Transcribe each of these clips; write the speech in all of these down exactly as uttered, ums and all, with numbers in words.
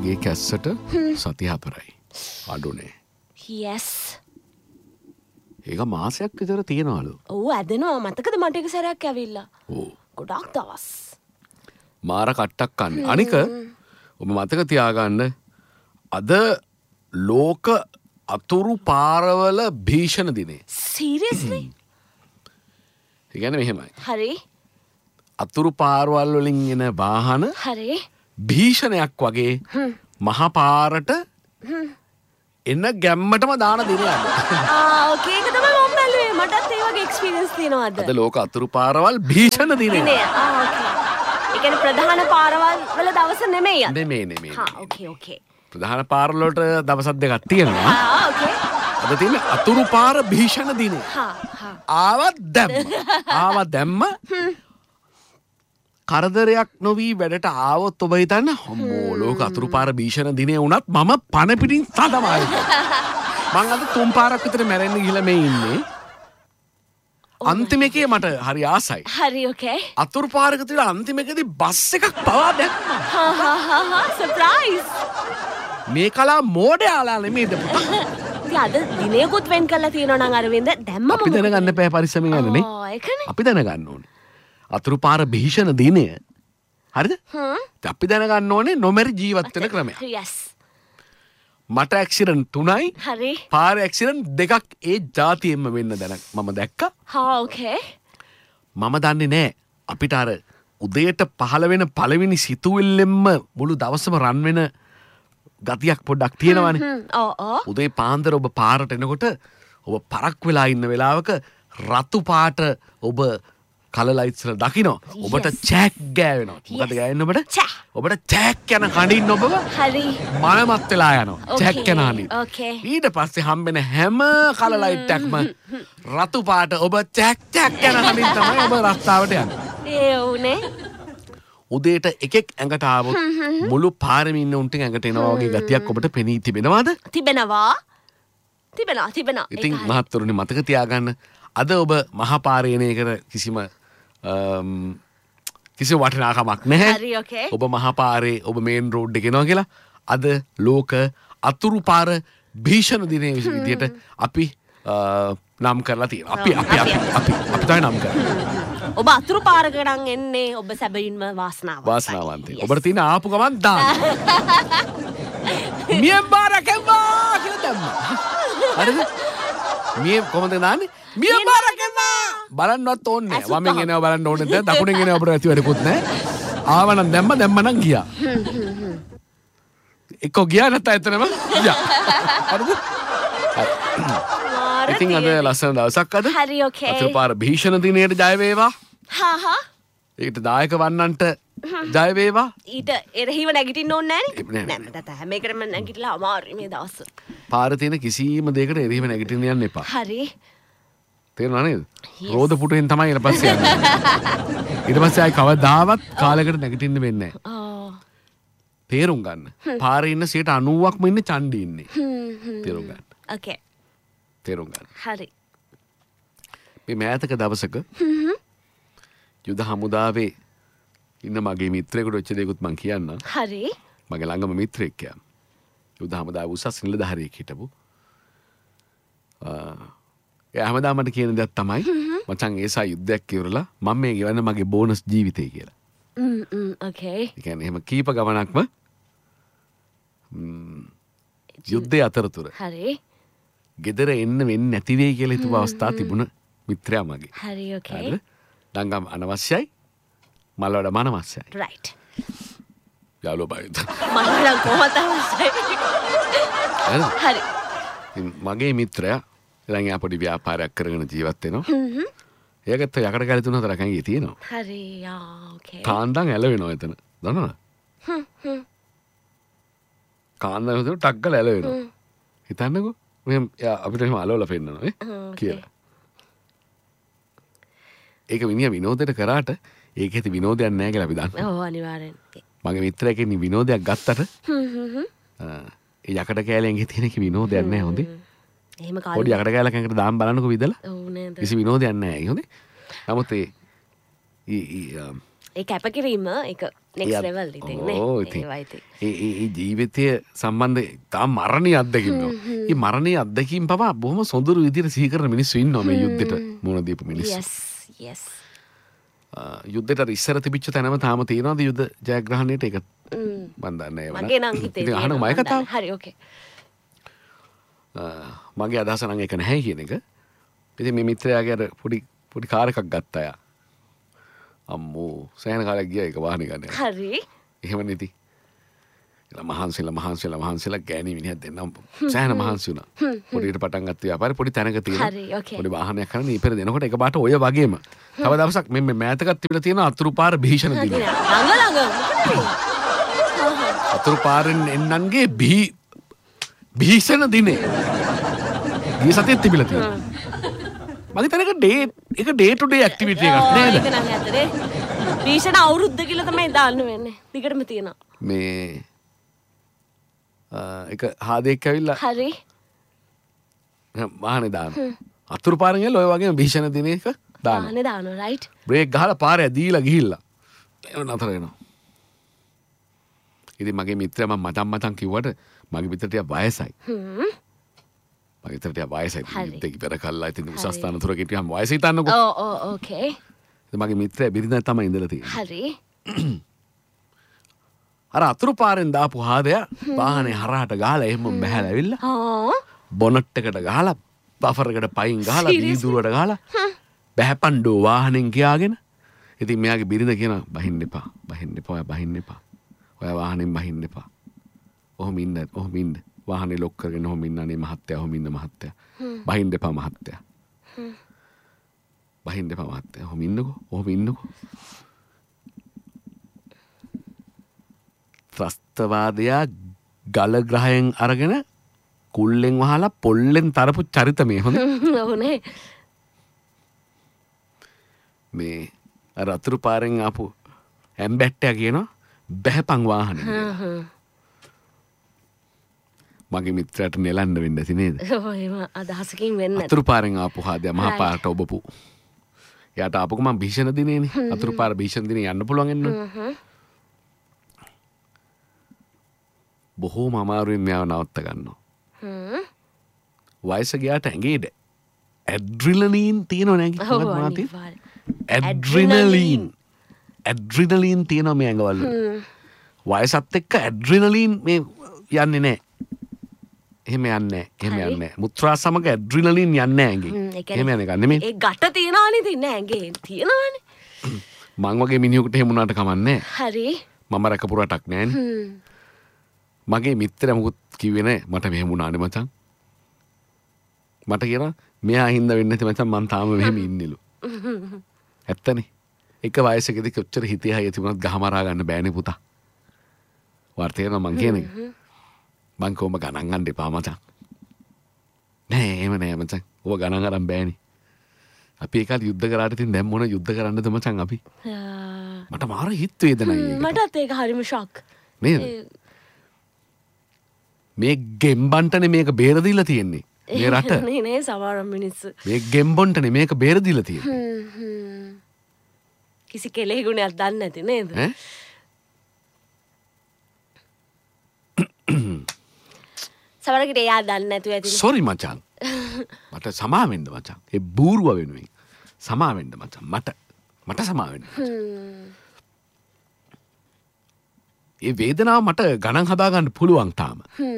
මගේ කැස්සට සති හතරයි. අඩුනේ. yes. ඒක මාසයක් විතර තියෙනවලු. ඔව් ඇදෙනවා මතකද මට එක සැරයක් ඇවිල්ලා. ඔව්. ගොඩක් දවස්. මාර කට්ටක් කන්නේ. අනික ඔබ මතක තියාගන්න අද ලෝක අතුරු පාරවල භීෂණ දිනේ. seriously? ඒ කියන්නේ මෙහෙමයි. හරි. අතුරු පාරවල් වලින් එන වාහන හරි. භීෂණයක් වගේ මහා පාරට එන ගැම්මටම දාන දිනයක්. ආ ඕකේ ඒක තමයි මම බැලුවේ. මටත් ඒ වගේ එක්ස්පීරියන්ස් තියෙනවද? අද ලෝක අතුරු පාරවල් භීෂණ දිනේ. නේ ආ ඕකේ. ඒ කියන්නේ ප්‍රධාන පාරවල් වල දවස නෙමෙයි අද. නෙමෙයි නෙමෙයි. හා ඕකේ ඕකේ. ප්‍රධාන පාරවල වලට දවස් දෙකක් තියෙනවා. ආ ඕකේ. අද තියෙන අතුරු පාර භීෂණ දිනේ. හා හා. ආවත් දැම්ම. ආවත් දැම්ම. කරදරයක් නොවී වැඩට ආවොත් ඔබ හිතන්න හම්බෝ ලෝක අතුරු පාර භීෂණ දිනේ වුණත් මම පණ පිටින් සදමයි. මං අද තුන් පාරක් විතර මැරෙන්න ගිහලා මේ ඉන්නේ. අන්තිම එකේ මට හරි ආසයි. හරි ඕකේ. අතුරු පාරක තියලා අන්තිම එකේදී බස් එකක් පවා දැක්කා. හා හා හා හා සර්ප්‍රයිස්. මේ කලා මෝඩයාලා නෙමෙයිද පුතා? ඉතින් අද දිනේකුත් වෙන් කරලා තියෙනවා නම් අරවින්ද දැම්මම අපි දැනගන්න එපා පරිස්සමෙන් යන්න නේ. ආ ඒකනේ. අපි දැනගන්න ඕනේ. අතුරු පාර භීෂණ දිනය. හරිද? හ්ම්. අපි දැනගන්න ඕනේ නොමැරි ජීවත් වෙන ක්‍රමයක්. yes. මට ඇක්සිඩන්ට් තුනයි හරි. පාර ඇක්සිඩන්ට් දෙකක් ඒ જાතියෙන්ම වෙන්න දැන මම දැක්කා. හා ඕකේ. මම දන්නේ නෑ අපිට අර උදේට පහළ වෙන පළවෙනි සිතුවිල්ලෙන්ම මුළු දවසම රන් වෙන ගතියක් පොඩ්ඩක් තියෙනවනේ. හ්ම්. ඔව් ඔව්. උදේ පාන්දර ඔබ පාරට එනකොට ඔබ පරක් වෙලා ඉන්න වෙලාවක රතු පාට ඔබ කලර් ලයිට්ස් වල දකින්න ඔබට චැක් ගෑවෙනවා. මොකද ගෑවෙන්නේ ඔබට? ඔබට චැක් යන කඩින් ඔබව හරි. මනමත් වෙලා යනවා. චැක් යන හඬින්. ඕකේ. ඊට පස්සේ හම්බෙන හැම කලර් ලයිට් එකක්ම රතු පාට ඔබ චැක් චැක් යන හඬින් තමයි ඔබ රස්තාවට යන්නේ. ඒ උනේ. උදේට එකෙක් ඇඟට ආවොත් මුළු පාරෙම ඉන්න උන්ට ඇඟට එනවා වගේ ගතියක් ඔබට පෙනී තිබෙනවද? තිබෙනවා. තිබෙනවා තිබෙනවා. ඉතින් මහත්තුරුනි මතක තියාගන්න අද ඔබ මහා පාරේ එන එකට කිසිම කිසි වටිනාකමක් නැහැ. හරි ඕකේ. ඔබ මහා පාරේ ඔබ මේන් රෝඩ් එකේ යනවා කියලා අද ලෝක අතුරු පාර භීෂණ දිනේ විදියට අපි නම් කරලා තියෙනවා. අපි අපි අපි අපි අපි තමයි නම් කරන්නේ. ඔබ අතුරු පාරක නම් එන්නේ ඔබ සැබවින්ම වාසනාවන්තයි. වාසනාවන්තයි. ඔබට තියෙන ආපු ගමන් දාන්න. මියෙන් බාරකෙම්මා කියලා දැම්මා. හරිද? මිය කොහොමද දාන්නේ? මියෙන් බාරකෙම්මා බලන්නවත් ඕනේ නැහැ. වමෙන් එනවා බලන්න ඕනේ නැහැ. දකුණෙන් එනවා අපිට ඇති වැඩකුත් නැහැ. ආවනම් දැම්ම දැම්ම නම් ගියා. එක්කෝ ගියා නැත්නම් එතනම ගියා. හරිද? ඉතින් අද ලස්සන දවසක් අද. හරි ඕකේ. අතුරු පාර භීෂණ දිනේට ජය වේවා. හා හා. ඒකට දායක වන්නන්ට ජය වේවා. ඊට එරෙහිව නැගිටින්න ඕනේ නැහනේ. නෑ මට හැම එකටම නැගිටලා අමාරුයි මේ දවස්. පාරේ තියෙන කිසිම දෙයකට එරෙහිව නැගිටින්න යන්න එපා. හරි. තේරුණා නේද? රෝද පුටුවෙන් තමයි ඊට පස්සේ යන්නේ. ඊට පස්සේ ආයි කවදාවත් කාලයකට නැගිටින්න වෙන්නේ නැහැ. ආ. තේරුම් ගන්න. පාරේ ඉන්න සියයට අනූවක්ම ඉන්නේ චණ්ඩි ඉන්නේ. තේරුම් ගන්න. ඕකේ. තේරුම් ගන්න. හරි. මේ මෑතක දවසක යුද හමුදාවේ ඉන්න මගේ මිත්‍රයෙකුට වෙච්ච දේකුත් මං කියන්නම්. හරි. මගේ ළඟම මිත්‍රයෙක් යා. යුද හමුදාවේ උසස් නිලධාරියෙක් හිටපු. ඒ හැමදාම මට කියන දෙයක් තමයි මචං ඒසා යුද්ධයක් ඉවරලා මම මේ ගෙවන්න මගේ බෝනස් ජීවිතේ කියලා. ම් ම් ඕකේ. ඒ කියන්නේ එහෙම කීප ගමනක්ම යුද්ධයේ අතරතුර හරි. ගෙදර එන්න වෙන්නේ නැති වෙයි කියලා හිතුව අවස්ථා තිබුණ මිත්‍රයා මගේ. හරි ඕකේ. හරිද? දංගම් අනවශ්‍යයි. මල් වඩ මනවශ්‍යයි. රයිට්. යාළුවා බයිද. මම කොහොමද අවශ්‍යයි. හරි. මගේ මිත්‍රයා දැන් යා පොඩි ව්‍යාපාරයක් කරගෙන ජීවත් වෙනවා. හ්ම්. එයාගත්ත යකඩ කැලි තුන හතරක් ඇඟේ තියෙනවා. හරි යා ඕකේ. කාන්දන් ඇලවෙනවා එතන. දන්නවද? හ්ම් හ්ම්. කාන්දන් හදන ටක් ගාලා ඇලවෙනවා. හිතන්නකෝ. මෙහෙම අපිට එහෙම අලවලා පෙන්නනවා නේ කියලා. ඒක විනිය විනෝදයට කරාට ඒක ඇති විනෝදයක් නැහැ කියලා අපි දන්නවා. ඔව් අනිවාර්යෙන්. මගේ මිත්‍රයෙක්ගෙන් විනෝදයක් ගත්තට හ්ම් හ්ම්. ඒ යකඩ කෑල්ලෙන් තියෙන එක විනෝදයක් නැහැ හොඳේ. එහෙම කාලේ පොඩි යකඩ කෑල්ලක් ඇඟට දාන්න බලන්නකෝ විදලා. ඔව් නේද. කිසි විනෝදයක් නැහැ හොඳේ. නමුත් ඒ ඒ කැපකිරීම එක නෙක්ස්ට් ලෙවල් ඉතින් නේ. ඕ ඉතින් ඒ ඒ ජීවිතය සම්බන්ධ තා මරණීය අත්දැකීම්. මේ මරණීය අත්දැකීම් පවා බොහොම සොඳුරු විදිහට සිහි කරන මිනිස්සු ඉන්නවා මේ යුද්ධෙට මුහුණ දීපු මිනිස්සු. yes yes. යුද්ධෙට ඉස්සර තිබිච්ච තැනම තාම තියෙනවද යුද්ධ ජයග්‍රහණයට? ඒක මම දන්නේ නැහැ. මගේ නම් හිතේ ඉතින් අහන්න මම කතාව. හරි ඕකේ. මගේ අදහස නම් ඒක නැහැ කියන එක. ඉතින් මේ මිත්‍රයාගේ අර පොඩි පොඩි කාර් එකක් ගත්තා යා. අම්මෝ සෑහෙන කාලයක් ගියා ඒක වාහනේ ගන්න. හරි. එහෙම නෙති. එලා මහන්සිලා මහන්සිලා මහන්සිලා ගෑණි මිනිහක් දෙන්නම් සෑහෙන මහන්සි වුණා. පොඩියට පටන් ගත්ත ව්‍යාපාරේ පොඩි තැනක තියෙන. හරි ඕකේ. පොඩි වාහනයක් කරන ඉපර දෙනකොට එක පාට ඔය වගේම. තව දවසක් මෙන්න මේ මෑතකත් තිබිලා තියෙන අතුරු පාර භීෂණ දින. ළඟ ළඟ අතුරු පාරෙන් එන්නන්ගේ බී භීෂණ දිනේ. ගිය සතියේ තිබිලා තියෙනවා. මගේ තැනක ඩේ එක ඩේ ටු ඩේ ඇක්ටිවිටි එකක් නේද? ඒක නම් ඇත්තනේ. භීෂණ අවුරුද්ද කියලා තමයි දාන්න වෙන්නේ. දිගටම තියෙනවා. මේ එක හාදෙක් ඇවිල්ලා හරි. වාහනේ දාන. අතුරු පාරෙන් එල්ල ඔය වගේම භීෂණ දිනේක දාන. වාහනේ දානවා රයිට්. බ්‍රේක් ගහලා පාරේ දීලා ගිහිල්ලා. එන නතර වෙනවා. ඉතින් මගේ මිත්‍රයා මම මතම් මතම් කිව්වට මගේ මිත්‍රට වයසයි. හ්ම්. මගේ මිත්‍රට වයසයි. ඉතින් ඉවර කළා ඉතින් උසස් ස්ථාන තුර කිටියම් වයස හිතන්නකෝ. ඔව් ඔව් ඕකේ. ඉතින් මගේ මිත්‍රයා බිරිඳ තමයි ඉඳලා තියෙන්නේ. හරි. අර අතුරු පාරෙන් දාපු හාදයා වාහනේ හරහට ගහලා එහෙම බහැලා ඇවිල්ලා ආ බොනට් එකට ගහලා බෆර් එකට පයින් ගහලා වීදුරුවට ගහලා බහැපණ්ඩෝ වාහනෙන් ගියාගෙන ඉතින් මෙයාගේ බිරිඳ කියන බහින්න එපා බහින්න එපා ඔයා බහින්න එපා ඔයා වාහනෙන් බහින්න එපා ඔහොම ඉන්න ඔහොම ඉන්න වාහනේ ලොක් කරගෙන ඔහොම ඉන්න අනේ මහත්තයා ඔහොම ඉන්න මහත්තයා බහින්න එපා මහත්තයා බහින්න එපා මහත්තයා ඔහොම ඉන්නකෝ ඔහොම ඉන්නකෝ ත්‍රස්තවාදයා ගල ග්‍රහයෙන් අරගෙන කුල්ලෙන් වහලා පොල්ලෙන් තරපු චරිත මේ හොඳ ඕනේ මේ අර අතුරු පාරෙන් ආපු ඇම්බැට්ටයා කියනවා බැහැපන් වාහනේ මගේ මිත්‍රයාට නෙලන්න වෙන්න ඇති නේද? ඔව් එහෙම අදහසකින් වෙන්න අතුරු පාරෙන් ආපු හාදයා මහා පාරට ඔබපු එයාට ආපුක මම භීෂණ දිනේනේ අතුරු පාර භීෂණ දිනේ යන්න පුළුවන් එන්න බොහෝම අමාරුවෙන් මෙයාව නවත්ත ගන්නවා. වයස ගියාට ඇඟේ ඇඩ්‍රිනලීන් තියෙනව නේද? ඇඩ්‍රිනලීන් ඇඩ්‍රිනලීන් තියෙනවා මේ ඇඟවල. වයසත් එක්ක ඇඩ්‍රිනලීන් මේ යන්නේ නැහැ. එහෙම යන්නේ නැහැ. එහෙම යන්නේ නැහැ. මුත්‍රා සමග ඇඩ්‍රිනලීන් යන්නේ නැහැ ඇඟේ. එහෙම යන්නේ නැහැ නෙමෙයි. ඒ ගැට තියනවනේ ඉතින් ඇඟේ තියනවනේ. මං වගේ මිනිහෙකුට එහෙම වුණාට කමන්නේ නැහැ. හරි. මම රැකපු රටක් නැහැනේ. මගේ මිත්‍රයා මොකුත් කිව්වේ නැහැ මට මෙහෙම වුණානේ මචං මට කියනවා මෙයා හින්දා වෙන්නේ නැති මචං මං තාම මෙහෙම ඉන්නේලු ඇත්තනේ එක වයසකදී කොච්චර හිතේ හය තිබුණත් ගහමරා ගන්න බෑනේ පුතා වාර්ත තේරෙනවා මං කියන එක මං කොහොම ගණන් ගන්න එපා මචං නෑ එහෙම නෑ මචං ඔබ ගණන් අරන් බෑනේ අපි ඒකත් යුද්ධ කරාට ඉතින් දැන් මොන යුද්ධ කරන්නද මචං අපි මට මාර හිත වේදනයි ඒක මටත් ඒක හරිම ෂොක් නේද මේ ගෙම්බන්ටනේ මේක බේර දීලා තියෙන්නේ මේ රට නේ නේ සමහර මිනිස්සු මේ ගෙම්බොන්ටනේ මේක බේර දීලා තියෙන්නේ කිසි කෙලෙහිගුණයක් දන්නේ නැති නේද ඈ සමහරකට එයා දන්නේ නැතුව ඇතිනේ සෝරි මචං මට සමා වෙන්න මචං ඒ බූරුව වෙනුවෙන් සමා වෙන්න මචං මට මට සමා වෙන්න ඒ වේදනාව මට ගණන් හදාගන්න පුළුවන් තාම.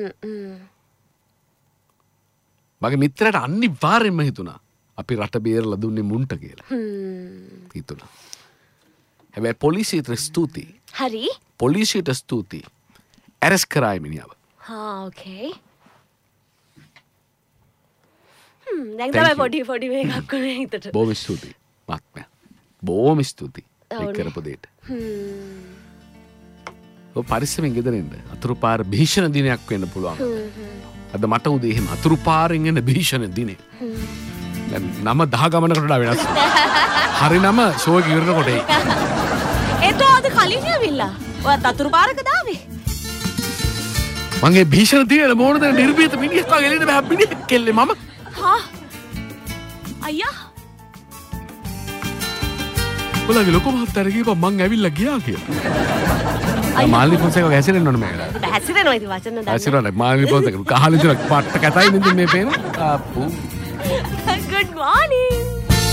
මගේ මිත්‍රයාට අනිවාර්යෙන්ම හිතුණා අපි රට බේරලා දුන්නේ මුන්ට කියලා. හිතුණා. හැබැයි පොලිසියට ස්තුතියි. හරි. පොලිසියට ස්තුතියි. ඇරෙස්ට් කරායි මිනිහව. හා ඕකේ. හ්ම් දැන් තමයි පොඩි පොඩි මේකක් වුණේ හිතට. බොහොම ස්තුතියි. මත්මයා. බොහොම ස්තුතියි. ඒ කරපු දෙයට. හ්ම් පරිස්සමෙන් ගෙදර එන්න. අතුරු පාර භීෂණ දිනයක් වෙන්න පුළුවන්. අද මට උදේ එහෙම අතුරු පාරෙන් එන භීෂණ දිනේ. දැන් නම දහ ගමනකට වඩා වෙනස්. හරි නම ෂෝ එක ඉවරනකොට එයි. ඒතෝ අද කලින් ඇවිල්ලා. ඔයත් අතුරු පාරක දාවේ. මගේ භීෂණ දිනේ මොනද නිර්භීත මිනිහෙක් වගේ එළියට බෑ මිනිහෙක් කෙල්ලේ මම. හා අයියා උඹලගේ ලොකු මහත්තයාට කියපන් මං ඇවිල්ලා ගියා කියලා. මාළි පොන්සේක හැසිරෙන්න ඕනේ මේකට. හැසිරෙනවා ඉතින් වචන දන්න. හැසිරෙනවා මාළි පොන්සේක කහලු තුන පට්ට කතයි නෙන්නේ මේ පේන. අප්පු. Good morning.